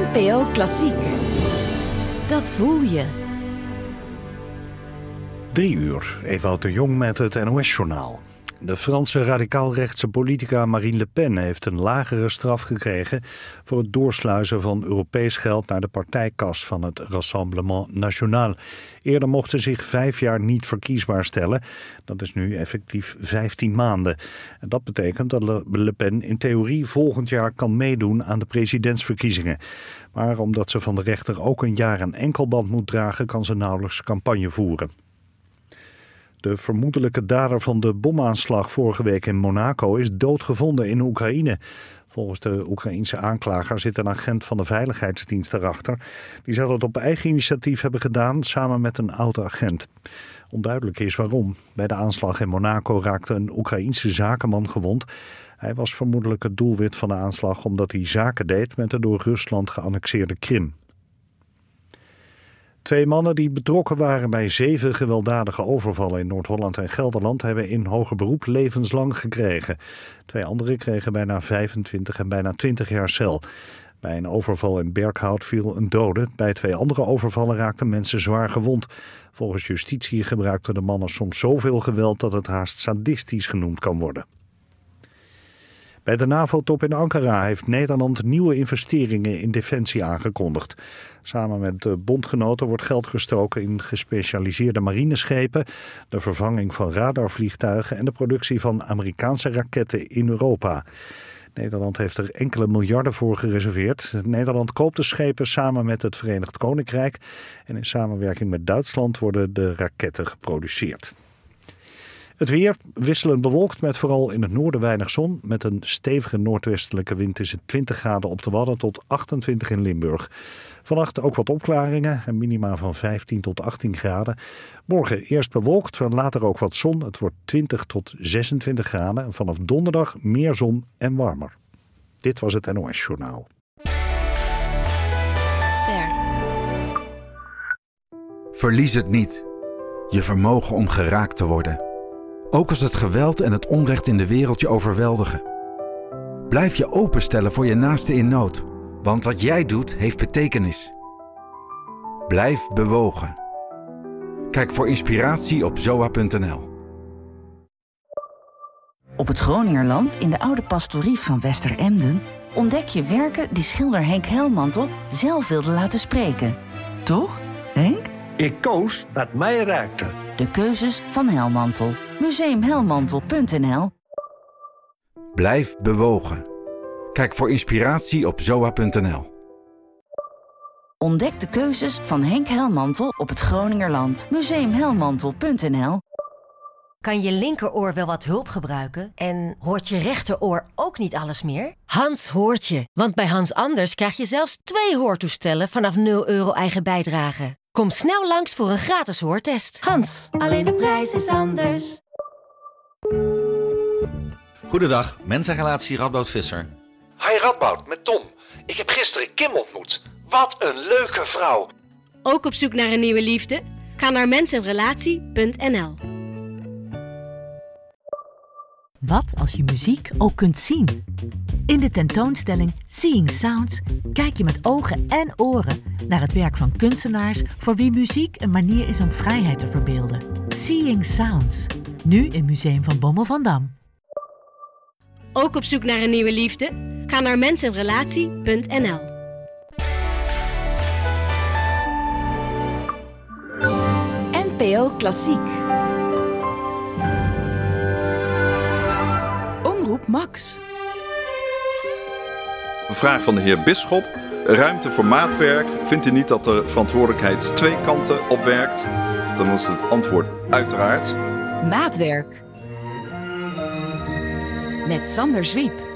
NPO Klassiek. Dat voel je. 3:00, Ewout de Jong met het NOS-journaal. De Franse radicaal-rechtse politica Marine Le Pen heeft een lagere straf gekregen voor het doorsluizen van Europees geld naar de partijkas van het Rassemblement National. Eerder mocht ze zich 5 jaar niet verkiesbaar stellen. Dat is nu effectief 15 maanden. En dat betekent dat Le Pen in theorie volgend jaar kan meedoen aan de presidentsverkiezingen. Maar omdat ze van de rechter ook een jaar een enkelband moet dragen, kan ze nauwelijks campagne voeren. De vermoedelijke dader van de bomaanslag vorige week in Monaco is doodgevonden in Oekraïne. Volgens de Oekraïense aanklager zit een agent van de veiligheidsdienst erachter. Die zou dat op eigen initiatief hebben gedaan samen met een oud-agent. Onduidelijk is waarom. Bij de aanslag in Monaco raakte een Oekraïense zakenman gewond. Hij was vermoedelijk het doelwit van de aanslag omdat hij zaken deed met de door Rusland geannexeerde Krim. 2 mannen die betrokken waren bij 7 gewelddadige overvallen in Noord-Holland en Gelderland hebben in hoger beroep levenslang gekregen. 2 anderen kregen bijna 25 en bijna 20 jaar cel. Bij een overval in Berkhout viel een dode. Bij 2 andere overvallen raakten mensen zwaar gewond. Volgens justitie gebruikten de mannen soms zoveel geweld dat het haast sadistisch genoemd kan worden. Bij de NAVO-top in Ankara heeft Nederland nieuwe investeringen in defensie aangekondigd. Samen met de bondgenoten wordt geld gestoken in gespecialiseerde marineschepen, de vervanging van radarvliegtuigen en de productie van Amerikaanse raketten in Europa. Nederland heeft er enkele miljarden voor gereserveerd. Nederland koopt de schepen samen met het Verenigd Koninkrijk en in samenwerking met Duitsland worden de raketten geproduceerd. Het weer wisselend bewolkt met vooral in het noorden weinig zon. Met een stevige noordwestelijke wind is het 20 graden op de Wadden tot 28 in Limburg. Vannacht ook wat opklaringen, een minima van 15 tot 18 graden. Morgen eerst bewolkt, later ook wat zon. Het wordt 20 tot 26 graden. En vanaf donderdag meer zon en warmer. Dit was het NOS Journaal. Ster. Verlies het niet. Je vermogen om geraakt te worden. Ook als het geweld en het onrecht in de wereld je overweldigen. Blijf je openstellen voor je naaste in nood. Want wat jij doet, heeft betekenis. Blijf bewogen. Kijk voor inspiratie op zoa.nl. Op het Groningerland in de oude pastorie van Westeremden ontdek je werken die schilder Henk Helmantel zelf wilde laten spreken. Toch, Henk? Ik koos wat mij raakte. De keuzes van Helmantel. Museumhelmantel.nl. Blijf bewogen. Kijk voor inspiratie op zoa.nl. Ontdek de keuzes van Henk Helmantel op het Groningerland. Museumhelmantel.nl. Kan je linkeroor wel wat hulp gebruiken? En hoort je rechteroor ook niet alles meer? Hans hoort je, want bij Hans Anders krijg je zelfs 2 hoortoestellen vanaf €0 eigen bijdrage. Kom snel langs voor een gratis hoortest. Hans, alleen de prijs is anders. Goedendag, mensenrelatie Radboud Visser. Hi Radboud, met Tom. Ik heb gisteren Kim ontmoet. Wat een leuke vrouw. Ook op zoek naar een nieuwe liefde? Ga naar mensenrelatie.nl. Wat als je muziek ook kunt zien? In de tentoonstelling Seeing Sounds kijk je met ogen en oren naar het werk van kunstenaars voor wie muziek een manier is om vrijheid te verbeelden. Seeing Sounds, nu in Museum van Bommel van Dam. Ook op zoek naar een nieuwe liefde? Ga naar mensenrelatie.nl. NPO Klassiek. Omroep Max. Een vraag van de heer Bisschop. Ruimte voor maatwerk. Vindt u niet dat de verantwoordelijkheid 2 kanten op werkt? Dan is het antwoord uiteraard. Maatwerk. Met Sander Zwiep.